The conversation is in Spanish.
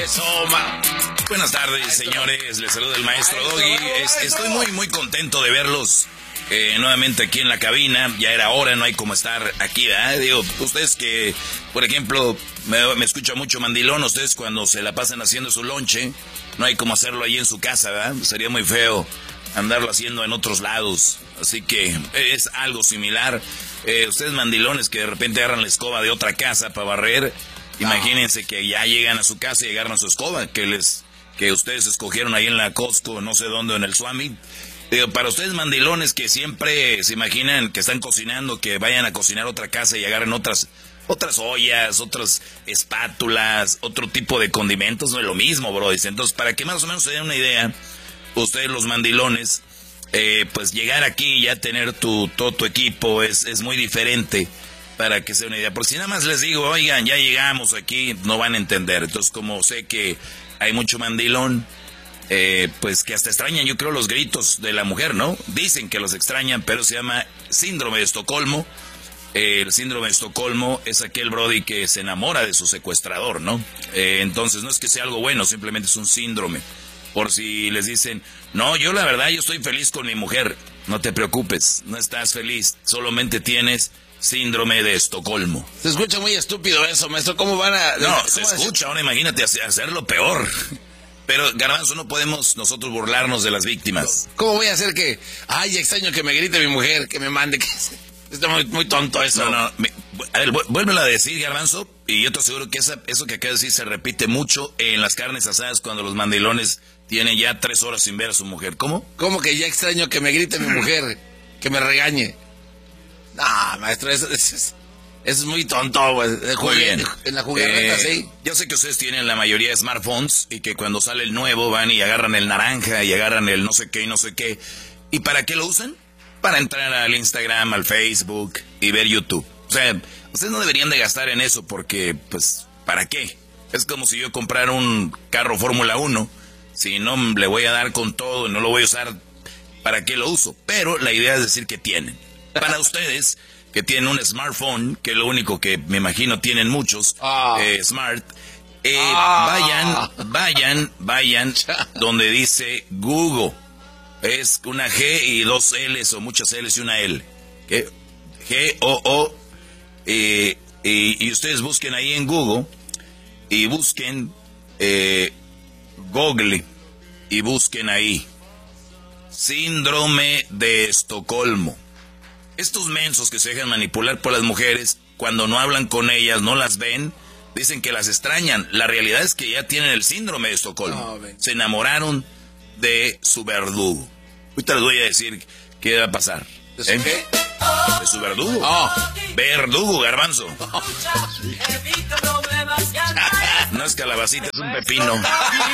Eso, buenas tardes, maestro. Señores, les saluda el maestro Doggy. Estoy muy contento de verlos nuevamente aquí en la cabina. Ya era hora, no hay como estar aquí, ¿verdad? Digo, ustedes que, por ejemplo, me escucha mucho mandilón, ustedes cuando se la pasan haciendo su lonche, no hay como hacerlo ahí en su casa, ¿verdad? Sería muy feo andarlo haciendo en otros lados. Así que es algo similar. Ustedes mandilones que de repente agarran la escoba de otra casa para barrer, imagínense que ya llegan a su casa y agarran su escoba que ustedes escogieron ahí en la Costco, no sé dónde, en el Swami. Para ustedes mandilones que siempre se imaginan que están cocinando, que vayan a cocinar otra casa y agarren otras ollas, otras espátulas, otro tipo de condimentos, no es lo mismo, bro. Entonces, para que más o menos se den una idea, ustedes los mandilones, pues llegar aquí y ya tener todo tu equipo es muy diferente, para que se den una idea. Porque si nada más les digo, oigan, ya llegamos aquí, no van a entender. Entonces, como sé que hay mucho mandilón, pues que hasta extrañan, yo creo, los gritos de la mujer, ¿no? Dicen que los extrañan, pero se llama síndrome de Estocolmo. El síndrome de Estocolmo es aquel brody que se enamora de su secuestrador, ¿no? Entonces no es que sea algo bueno, simplemente es un síndrome. Por si les dicen, no, yo la verdad, yo estoy feliz con mi mujer. No te preocupes, no estás feliz, solamente tienes síndrome de Estocolmo. Se escucha muy estúpido eso, maestro. ¿Cómo van a...? No, se escucha, ahora imagínate hacerlo peor. Pero, Garbanzo, no podemos nosotros burlarnos de las víctimas. ¿Cómo voy a hacer que... Ay, extraño que me grite mi mujer, que me mande... Está muy tonto eso. No, a ver, vuélvelo a decir, Garbanzo, y yo te aseguro que eso que acabas de decir se repite mucho en las carnes asadas cuando los mandilones tienen ya 3 horas sin ver a su mujer. ¿Cómo? ¿Cómo que ya extraño que me grite mi mujer, que me regañe? No, maestro, eso es muy tonto, güey. Muy bien. En la juguereta, sí. Yo sé que ustedes tienen la mayoría de smartphones y que cuando sale el nuevo van y agarran el naranja y agarran el no sé qué y no sé qué. ¿Y para qué lo usan? Para entrar al Instagram, al Facebook y ver YouTube. O sea, ustedes no deberían de gastar en eso porque, pues, ¿para qué? Es como si yo comprara un carro Fórmula 1. Si no le voy a dar con todo y no lo voy a usar, ¿para qué lo uso? Pero la idea es decir que tienen. Para ustedes que tienen un smartphone, que es lo único que me imagino tienen muchos, smart, vayan donde dice Google. Es una G y 2 L's o muchas L's y una L. ¿Qué? G-O-O. Y ustedes busquen ahí en Google y busquen Google y busquen ahí síndrome de Estocolmo. Estos mensos que se dejan manipular por las mujeres, cuando no hablan con ellas, no las ven, dicen que las extrañan. La realidad es que ya tienen el síndrome de Estocolmo. Se enamoraron de su verdugo. Ahorita les voy a decir qué va a pasar. ¿De su qué? De su verdugo. Verdugo, Garbanzo. No es calabacita, es un pepino.